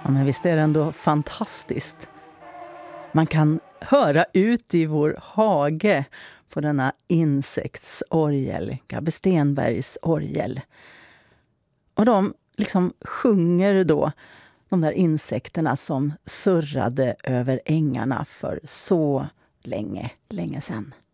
Ja, men visst är det ändå fantastiskt. Man kan höra ut i vår hage på denna insektsorgel, Gabbe Stenbergs orgel. Och de liksom sjunger då de där insekterna som surrade över ängarna för så länge, länge sedan.